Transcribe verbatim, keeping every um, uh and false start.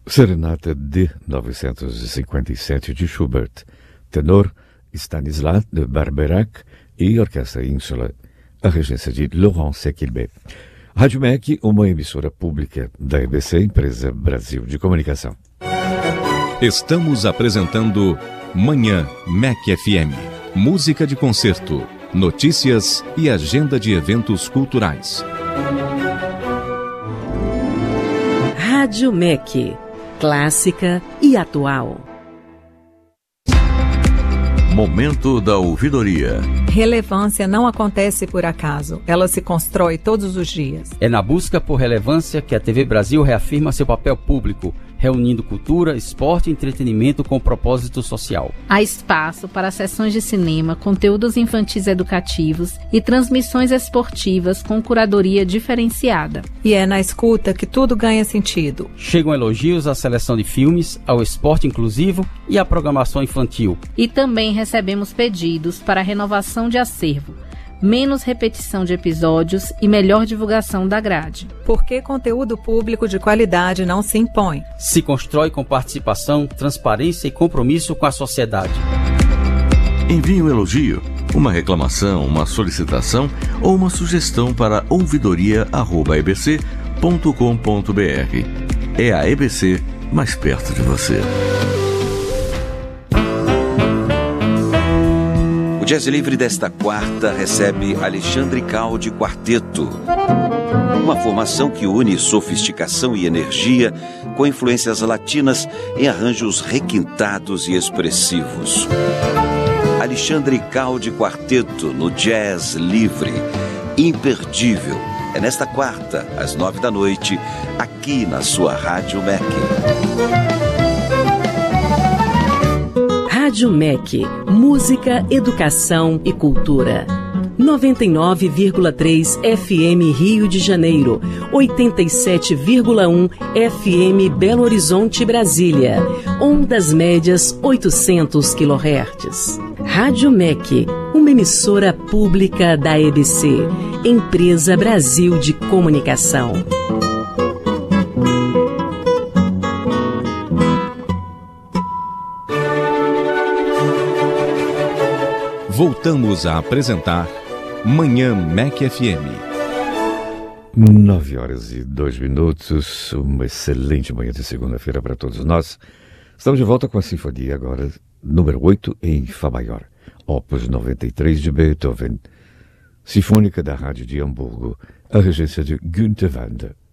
Serenata de novecentos e cinquenta e sete de Schubert, tenor Stanislas de Barberac e Orquestra Ínsula, a regência de Laurent Sequilbé. Rádio M E C, uma emissora pública da E B C, Empresa Brasil de Comunicação. Estamos apresentando Manhã M E C F M. Música de concerto, notícias e agenda de eventos culturais. Rádio M E C, clássica e atual. Momento da ouvidoria. Relevância não acontece por acaso, ela se constrói todos os dias. É na busca por relevância que a T V Brasil reafirma seu papel público, reunindo cultura, esporte e entretenimento com propósito social. Há espaço para sessões de cinema, conteúdos infantis educativos e transmissões esportivas com curadoria diferenciada. E é na escuta que tudo ganha sentido. Chegam elogios à seleção de filmes, ao esporte inclusivo e à programação infantil. E também recebemos pedidos para a renovação de acervo, menos repetição de episódios e melhor divulgação da grade. Porque conteúdo público de qualidade não se impõe. Se constrói com participação, transparência e compromisso com a sociedade. Envie um elogio, uma reclamação, uma solicitação ou uma sugestão para ouvidoria arroba e b c ponto com ponto b r. É a E B C mais perto de você. O Jazz Livre desta quarta recebe Alexandre Caldi Quarteto. Uma formação que une sofisticação e energia com influências latinas em arranjos requintados e expressivos. Alexandre Caldi Quarteto no Jazz Livre. Imperdível. É nesta quarta, às nove da noite, aqui na sua Rádio M E C. Rádio M E C, música, educação e cultura. noventa e nove vírgula três F M Rio de Janeiro, oitenta e sete vírgula um F M Belo Horizonte, Brasília. Ondas médias oitocentos quilohertz. Rádio M E C, uma emissora pública da E B C, Empresa Brasil de Comunicação. Voltamos a apresentar Manhã M E C F M. Nove horas e dois minutos, uma excelente manhã de segunda-feira para todos nós. Estamos de volta com a Sinfonia agora, número oito em Fá maior, Opus noventa e três de Beethoven, Sinfônica da Rádio de Hamburgo, a regência de Günther Wander.